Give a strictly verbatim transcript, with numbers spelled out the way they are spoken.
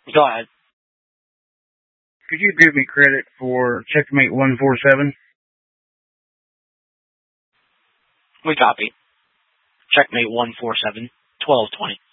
Go ahead. Could you give me credit for checkmate one four seven? We copy. Checkmate one four seven, twelve twenty.